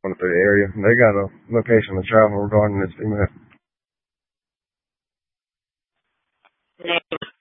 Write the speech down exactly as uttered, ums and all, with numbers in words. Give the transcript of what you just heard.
Going through the area. They got a location to travel regarding this female.